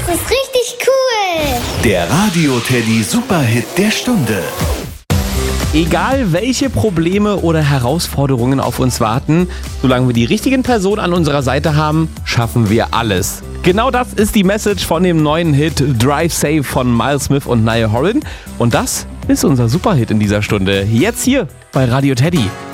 Das ist richtig cool. Der Radio Teddy Superhit der Stunde. Egal welche Probleme oder Herausforderungen auf uns warten, solange wir die richtigen Personen an unserer Seite haben, schaffen wir alles. Genau das ist die Message von dem neuen Hit Drive Safe von Miles Smith und Niall Horan. Und das ist unser Superhit in dieser Stunde. Jetzt hier bei Radio Teddy.